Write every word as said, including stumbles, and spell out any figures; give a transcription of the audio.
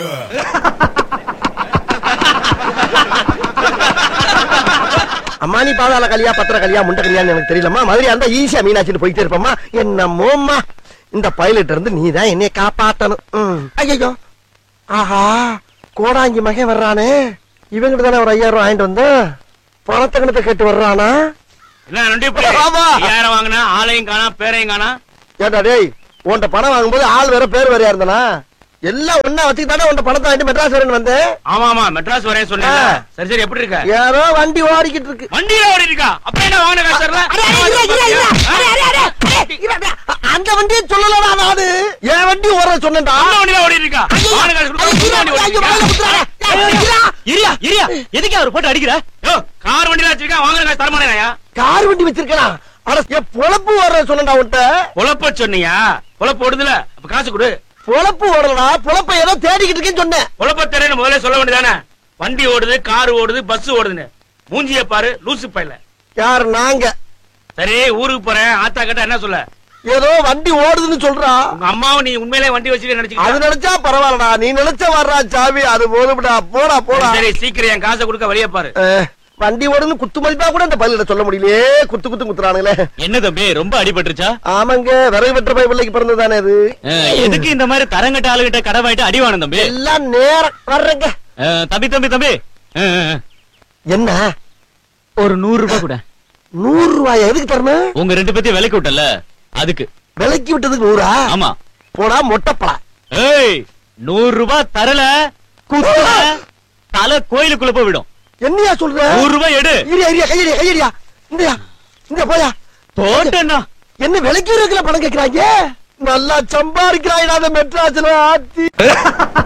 அம்மா நீ பாதாள கலியா பத்திர கலியா முண்ட கலியான்னு எனக்கு தெரியலம்மா. மதுரையா இருந்தா ஈஸியா மீனாட்சின்னு போயிட்டே இருப்பம்மா. என்னமோம்மா இந்த பைலட் இருந்து நீ தான் என்னைய காப்பாத்தணும். ஐயோ ஆஹா கோடாங்கி மகன் வர்றானே, இவங்கிட்ட தானே ஒரு ஐயாயிரம் ரூபாய் வாங்கிட்டு வந்த பணத்தை கணத்தை கேட்டு வர்றானா? ஐயாயிரம் வாங்கினா ஆளையும் காணா பேரையும் காணா. ஏண்டா டேய், உன்கிட்ட பணம் வாங்கும்போது ஆள் வேற பேர் வேறையா இருந்தானா? எல்லாம் ஒன்னா வச்சுக்கிட்டானே உன்கிட்ட பணத்தை வாங்கிட்டு மெட்ராஸ் வரேன்னு வந்தேன். ஆமா ஆமா மெட்ராஸ் வரேன் சொன்னேன். சரி சரி எப்படி இருக்க? யாரோ வண்டி ஓடிக்கிட்டு இருக்கு. வண்டியில ஓடி இருக்கா? அப்ப என்ன வாங்கின காசு தரல? அந்த வண்டியை சொல்லலடா நானு, என் வண்டி ஓட சொன்னேன்டா. அந்த வண்டியில ஓடி இருக்கா? வாங்கின காசு கொடுக்க. இரியா இரியா எதுக்கு அவர் போட்டு அடிக்கிற? யோ கார் வண்டியில வச்சிருக்கா, வாங்கின காசு தரமாட்டேயா? கார் வண்டி வச்சிருக்கா? அட என் பொழப்பு ஓடுற சொன்னேன்டா உன்கிட்ட. பொழப்ப சொன்னியா? பொழப்பு ஓடுதுல, அப்ப காசு கொடு. பொழப்பு ஓடலடா, பொழப்ப ஏதோ தேடிக்கிட்டு இருக்கேன்னு சொன்னேன். பொழப்ப தேடின்னு முதல்ல சொல்ல வேண்டியதானே? வண்டி ஓடுது, கார் ஓடுது, பஸ் ஓடுதுன்னு. மூஞ்சிய பாரு லூசு பையல. யார் நாங்க? சரி ஊருக்கு போறேன், ஆத்தா கிட்ட என்ன சொல்ல? ஏதோ வண்டி ஓடுதுன்னு சொல்றா. உங்க அம்மாவும் நீ உண்மையிலே வண்டி வச்சுட்டு நினைச்சு அது நினைச்சா பரவாயில்லடா, நீ நினைச்ச வர்றா சாவி அது போதும்டா. போடா போடா. சரி சீக்கிரம் என் காசை கொடுக்க வெளியே பாரு. வண்டி ஓடுன்னு குத்து மதிப்பா கூட இந்த பள்ளியில சொல்ல முடியலையே, குத்து குத்து குத்துறானுங்களே. என்ன தம்பி ரொம்ப அடிபட்டுருச்சா? ஆமாங்க, விறகு வெற்ற பை பிள்ளைக்கு பிறந்ததானே அது. எதுக்கு இந்த மாதிரி தரங்கட்ட ஆளுகிட்ட கடை வாங்கிட்டு அடிவான தம்பி? எல்லாம் நேரம் வர்றங்க. தம்பி தம்பி தம்பி என்ன ஒரு நூறு ரூபாய் கூட. நூறு ரூபாய் எதுக்கு தரணும்? உங்க ரெண்டு பேத்தையும் விலைக்கு விட்டல அதுக்கு. விலைக்கு விட்டதுக்கு நூறா? ஆமா. போடா மொட்டப்படா. ஏய் நூறு ரூபாய் தரல குத்துற தலை கோயிலுக்குள்ள போய் விடும். என்னையா சொல்ற? நூறு ரூபாய் எடு. இரியா இரியா கையடியா கையடியா. இந்தயா இந்த போயா போட்டேன்னா என்ன விலைக்கு இருக்கிற பணம் கேட்கிறாங்க? நல்லா சம்பாதிக்கிறாய் மெட்ராஸ்ல ஆத்தி.